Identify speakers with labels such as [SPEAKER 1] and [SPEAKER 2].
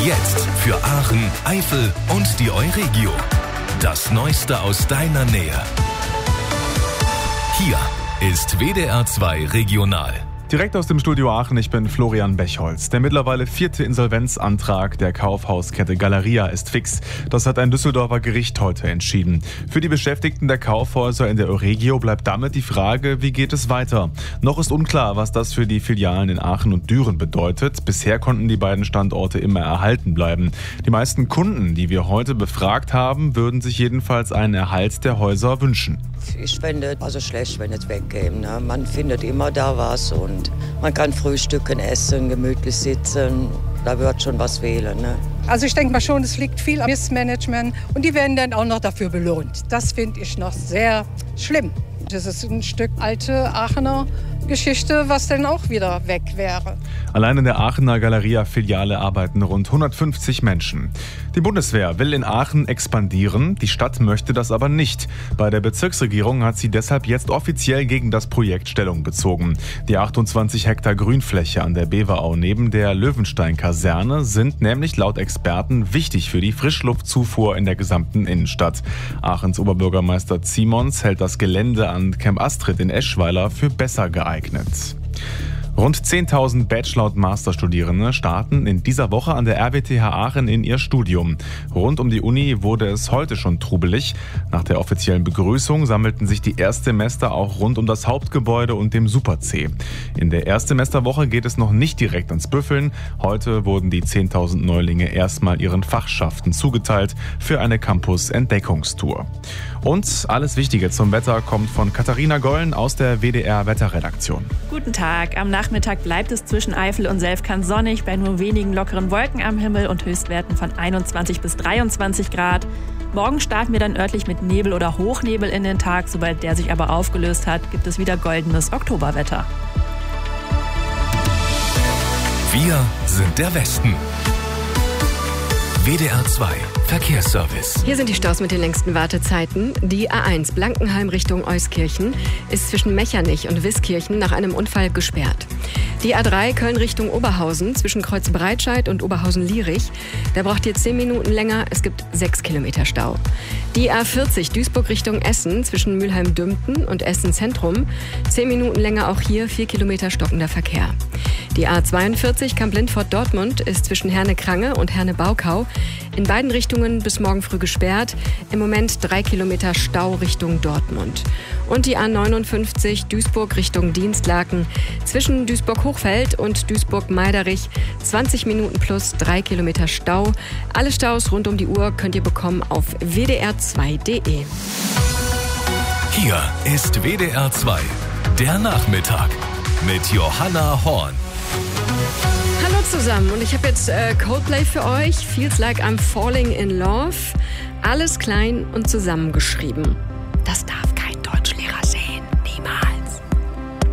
[SPEAKER 1] Jetzt für Aachen, Eifel und die Euregio. Das Neueste aus deiner Nähe. Hier ist WDR 2 Regional.
[SPEAKER 2] Direkt aus dem Studio Aachen, ich bin Florian Bechholz. Der mittlerweile 4. Insolvenzantrag der Kaufhauskette Galeria ist fix. Das hat ein Düsseldorfer Gericht heute entschieden. Für die Beschäftigten der Kaufhäuser in der Euregio bleibt damit die Frage, wie geht es weiter? Noch ist unklar, was das für die Filialen in Aachen und Düren bedeutet. Bisher konnten die beiden Standorte immer erhalten bleiben. Die meisten Kunden, die wir heute befragt haben, würden sich jedenfalls einen Erhalt der Häuser wünschen.
[SPEAKER 3] Ich fände also schlecht, wenn es wegkäme. Ne? Man findet immer da was und man kann frühstücken, essen, gemütlich sitzen. Da wird schon was wählen. Ne?
[SPEAKER 4] Also ich denke mal schon, es liegt viel am Missmanagement und die werden dann auch noch dafür belohnt. Das finde ich noch sehr schlimm. Das ist ein Stück alte Aachener Geschichte, was dann auch wieder weg wäre.
[SPEAKER 2] Allein in der Aachener Galeria-Filiale arbeiten rund 150 Menschen. Die Bundeswehr will in Aachen expandieren, die Stadt möchte das aber nicht. Bei der Bezirksregierung hat sie deshalb jetzt offiziell gegen das Projekt Stellung bezogen. Die 28 Hektar Grünfläche an der Beverau neben der Löwenstein-Kaserne sind nämlich laut Experten wichtig für die Frischluftzufuhr in der gesamten Innenstadt. Aachens Oberbürgermeister Simons hält das Gelände an Camp Astrid in Eschweiler für besser geeignet. Rund 10.000 Bachelor- und Masterstudierende starten in dieser Woche an der RWTH Aachen in ihr Studium. Rund um die Uni wurde es heute schon trubelig. Nach der offiziellen Begrüßung sammelten sich die Erstsemester auch rund um das Hauptgebäude und dem Super-C. In der Erstsemesterwoche geht es noch nicht direkt ans Büffeln. Heute wurden die 10.000 Neulinge erstmal ihren Fachschaften zugeteilt für eine Campus-Entdeckungstour. Und alles Wichtige zum Wetter kommt von Katharina Gollen aus der WDR-Wetterredaktion.
[SPEAKER 5] Guten Tag. Am Nachmittag bleibt es zwischen Eifel und Selfkant sonnig, bei nur wenigen lockeren Wolken am Himmel und Höchstwerten von 21 bis 23 Grad. Morgen starten wir dann örtlich mit Nebel oder Hochnebel in den Tag. Sobald der sich aber aufgelöst hat, gibt es wieder goldenes Oktoberwetter.
[SPEAKER 1] Wir sind der Westen. WDR 2 Verkehrsservice.
[SPEAKER 6] Hier sind die Staus mit den längsten Wartezeiten. Die A1 Blankenheim Richtung Euskirchen ist zwischen Mechernich und Wiskirchen nach einem Unfall gesperrt. Die A3 Köln Richtung Oberhausen zwischen Kreuz Breitscheid und Oberhausen-Lierich. Da braucht ihr 10 Minuten länger. Es gibt 6 Kilometer Stau. Die A40 Duisburg Richtung Essen zwischen Mülheim-Dümpen und Essen Zentrum. 10 Minuten länger auch hier, 4 Kilometer stockender Verkehr. Die A42 Kamp-Lindfort-Dortmund ist zwischen Herne-Krange und Herne-Baukau in beiden Richtungen bis morgen früh gesperrt. Im Moment 3 Kilometer Stau Richtung Dortmund. Und die A59 Duisburg Richtung Dienstlaken zwischen Duisburg-Hochfeld und Duisburg-Meiderich 20 Minuten plus 3 Kilometer Stau. Alle Staus rund um die Uhr könnt ihr bekommen auf wdr2.de.
[SPEAKER 1] Hier ist WDR 2, der Nachmittag mit Johanna Horn.
[SPEAKER 6] Hallo zusammen und ich habe jetzt Coldplay für euch. Feels like I'm falling in love. Alles klein und zusammengeschrieben. Das darf keiner.